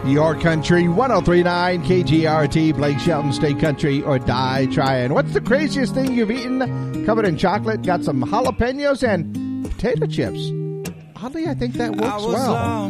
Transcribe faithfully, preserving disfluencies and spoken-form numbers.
Your Country, one oh three point nine K G R T, Blake Shelton, Stay Country or Die Trying. What's the craziest thing you've eaten? Covered in chocolate, got some jalapenos and potato chips. Oddly, I think that works well.